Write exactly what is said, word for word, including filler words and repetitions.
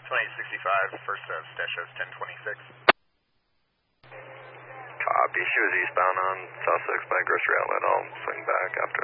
twenty sixty-five, first uh, stash house ten twenty-six. Copy, she was eastbound on Sussex by Grocery Outlet. I'll swing back after